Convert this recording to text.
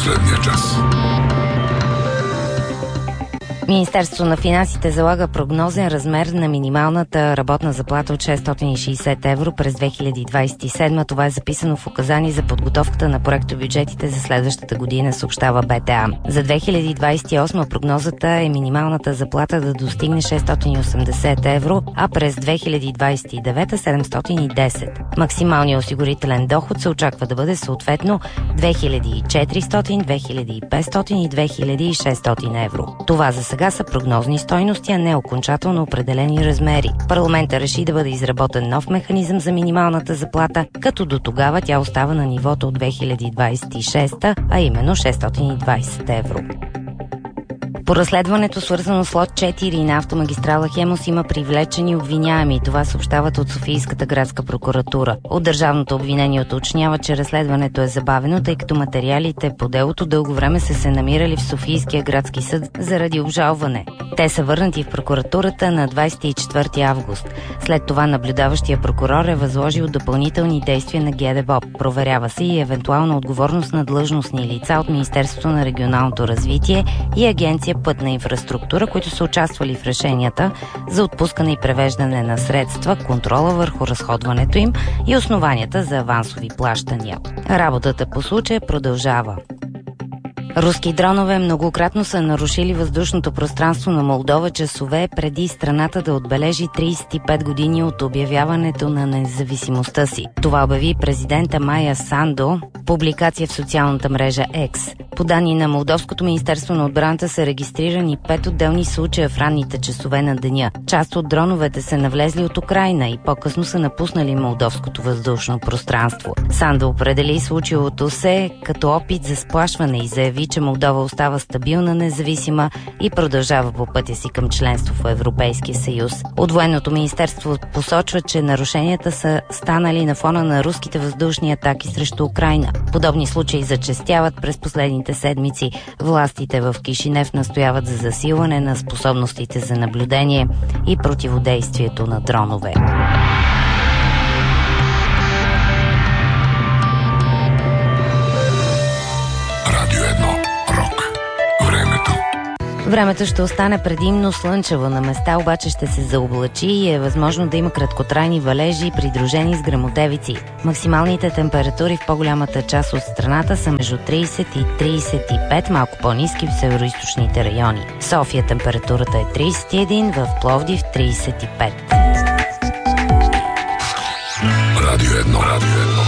последния час. Министерството на финансите залага прогнозен размер на минималната работна заплата от 660 евро през 2027. Това е записано в указание за подготовката на проектобюджетите за следващата година, съобщава БТА. За 2028 прогнозата е минималната заплата да достигне 680 евро, а през 2029 710. Максималният осигурителен доход се очаква да бъде съответно 2400, 2500 и 2600 евро. Това за сега са прогнозни стойности, а не окончателно определени размери. Парламентът реши да бъде изработен нов механизъм за минималната заплата, като до тогава тя остава на нивото от 2026, а именно 620 евро. По разследването, свързано с лот 4 на автомагистрала Хемус, има привлечени обвиняеми. Това съобщават от Софийската градска прокуратура. От държавното обвинение уточнява, че разследването е забавено, тъй като материалите по делото дълго време са се намирали в Софийския градски съд заради обжалване. Те са върнати в прокуратурата на 24 август. След това наблюдаващия прокурор е възложил допълнителни действия на ГДБОП. Проверява се и евентуална отговорност на длъжностни лица от Министерството на регионалното развитие и Агенция Пътна инфраструктура, които са участвали в решенията за отпускане и превеждане на средства, контрола върху разходването им и основанията за авансови плащания. Работата по случая продължава. Руски дронове многократно са нарушили въздушното пространство на Молдова часове преди страната да отбележи 35 години от обявяването на независимостта си. Това обяви президента Майя Сандо в публикация в социалната мрежа X. По данни на Молдовското министерство на отбраната са регистрирани 5 отделни случая в ранните часове на деня. Част от дроновете са навлезли от Украйна и по-късно са напуснали молдовското въздушно пространство. Сандо определи случилото се като опит за сплашване и заяви, че Молдова остава стабилна, независима и продължава по пътя си към членство в Европейския съюз. От военното министерство посочва, че нарушенията са станали на фона на руските въздушни атаки срещу Украйна. Подобни случаи зачестяват през последните седмици. Властите в Кишинев настояват за засилване на способностите за наблюдение и противодействието на дронове. Времето ще остане предимно слънчево, на места обаче ще се заоблачи и е възможно да има краткотрайни валежи, придружени с гръмотевици. Максималните температури в по-голямата част от страната са между 30 и 35, малко по-ниски в североизточните райони. В София температурата е 31, в Пловдив 35. Радио 1.